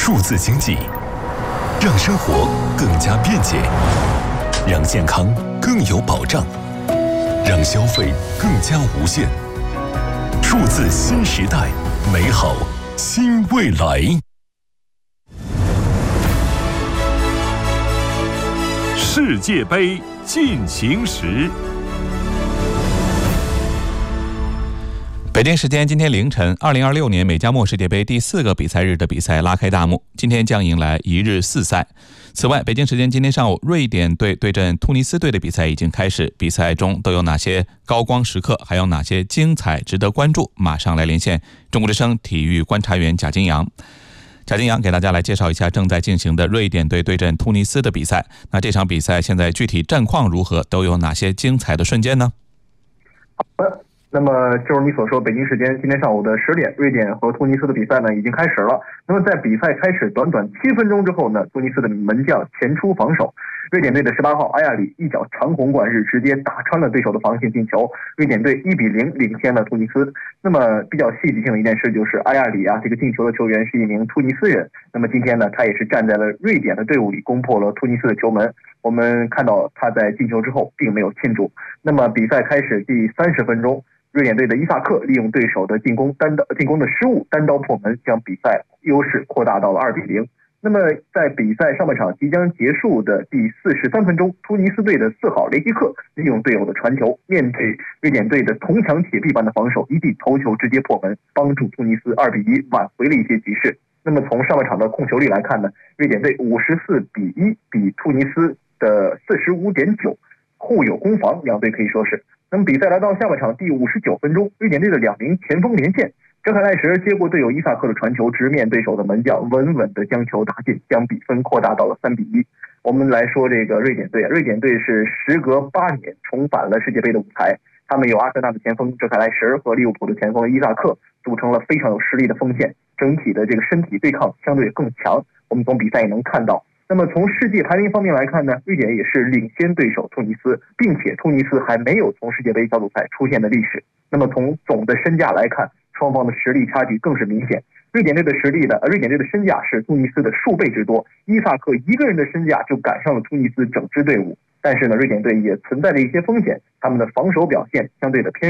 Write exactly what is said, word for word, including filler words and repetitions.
数字经济，让生活更加便捷，让健康更有保障，让消费更加无限。数字新时代，美好新未来。世界杯进行时。 北京时间今天凌晨，二零二六年美加墨世界杯第四个比赛日的比赛拉开大幕，今天将迎来一日四赛。此外，北京时间今天上午，瑞典队对阵突尼斯队的比赛已经开始，比赛中都有哪些高光时刻，还有哪些精彩值得关注？马上来连线中国之声体育观察员贾金阳。贾金阳给大家来介绍一下正在进行的瑞典队对阵突尼斯的比赛。那这场比赛现在具体战况如何？都有哪些精彩的瞬间呢？ 好的。那么正如你所说，北京时间今天上午的十点，瑞典和突尼斯的比赛呢已经开始了。那么在比赛开始短短七分钟之后呢，突尼斯的门将前出防守，瑞典队的十八号阿亚里一脚长虹贯日，直接打穿了对手的防线进球，瑞典队一比零领先了突尼斯。那么比较戏剧性的一件事就是阿亚里啊，这个进球的球员是一名突尼斯人。那么今天呢，他也是站在了瑞典的队伍里，攻破了突尼斯的球门。我们看到他在进球之后并没有庆祝。那么比赛开始第三十分钟。瑞典队的伊萨克利用对手的进攻单刀进攻的失误，单刀破门，将比赛优势扩大到了二比零。那么在比赛上半场即将结束的第四十三分钟，突尼斯队的四号雷吉克利用队友的传球，面对瑞典队的铜墙铁壁般的防守，一记头球直接破门，帮助突尼斯二比一挽回了一些局势。那么从上半场的控球率来看呢，瑞典队五十四比一比突尼斯的四十五点九，互有攻防，两队可以说是。那么比赛来到下半场第五十九分钟，瑞典队的两名前锋连线，哲凯赖什接过队友伊萨克的传球，直面对手的门将，稳稳地将球打进，将比分扩大到了三比一。我们来说这个瑞典队，瑞典队是时隔八年重返了世界杯的舞台，他们有阿森纳的前锋哲凯赖什和利物浦的前锋伊萨克组成了非常有实力的锋线，整体的这个身体对抗相对更强。我们从比赛也能看到。那么从世界排名方面来看呢，瑞典也是领先对手突尼斯，并且突尼斯还没有从世界杯小组赛出现的历史。那么从总的身价来看，双方的实力差距更是明显。瑞典队的实力呢，瑞典队的身价是突尼斯的数倍之多，伊萨克一个人的身价就赶上了突尼斯整支队伍。但是呢，瑞典队也存在着一些风险，他们的防守表现相对的偏